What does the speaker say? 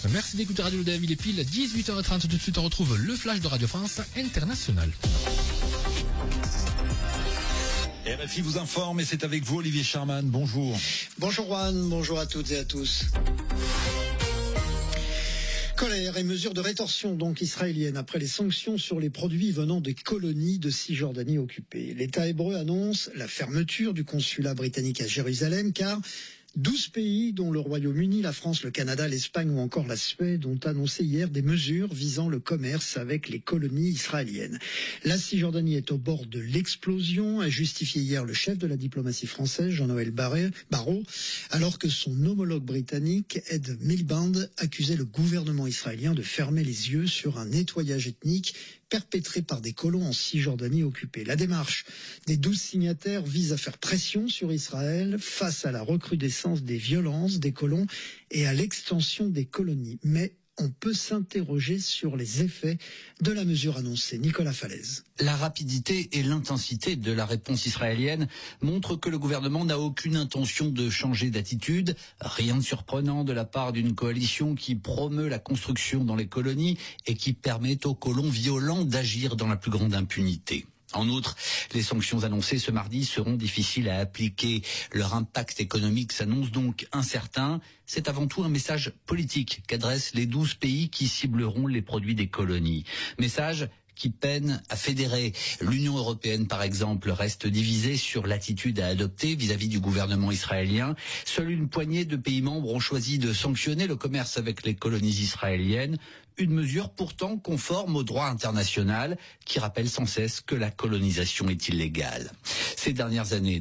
Merci d'écouter Radio Lodève, il est pile 18h30. Tout de suite, on retrouve le flash de Radio France International. RFI vous informe et c'est avec vous Olivier Charman. Bonjour. Bonjour Juan, bonjour à toutes et à tous. Colère et mesures de rétorsion donc israéliennes après les sanctions sur les produits venant des colonies de Cisjordanie occupées. L'État hébreu annonce la fermeture du consulat britannique à Jérusalem car 12 pays, dont le Royaume-Uni, la France, le Canada, l'Espagne ou encore la Suède, ont annoncé hier des mesures visant le commerce avec les colonies israéliennes. La Cisjordanie est au bord de l'explosion, a justifié hier le chef de la diplomatie française, Jean-Noël Barrot, alors que son homologue britannique, Ed Miliband, accusait le gouvernement israélien de fermer les yeux sur un nettoyage ethnique perpétré par des colons en Cisjordanie occupée. La démarche des 12 signataires vise à faire pression sur Israël face à la recrudescence des violences des colons et à l'extension des colonies. Mais on peut s'interroger sur les effets de la mesure annoncée. Nicolas Falaise. La rapidité et l'intensité de la réponse israélienne montrent que le gouvernement n'a aucune intention de changer d'attitude. Rien de surprenant de la part d'une coalition qui promeut la construction dans les colonies et qui permet aux colons violents d'agir dans la plus grande impunité. En outre, les sanctions annoncées ce mardi seront difficiles à appliquer. Leur impact économique s'annonce donc incertain. C'est avant tout un message politique qu'adressent les 12 pays qui cibleront les produits des colonies. Message qui peine à fédérer. L'Union européenne, par exemple, reste divisée sur l'attitude à adopter vis-à-vis du gouvernement israélien. Seule une poignée de pays membres ont choisi de sanctionner le commerce avec les colonies israéliennes. Une mesure pourtant conforme au droit international qui rappelle sans cesse que la colonisation est illégale. Ces dernières années,